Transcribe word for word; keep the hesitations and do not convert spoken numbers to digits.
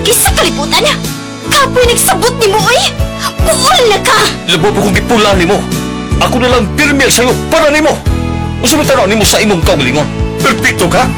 lagi sa kalibutan. Kapoy nagsabot ni mo, oy! Buol na ka! Labo po kong gipula ni mo. Ako na lang pirmil sa'yo para ni mo. Usumitan ni mo sa imong kaugalingon. Perfecto ka?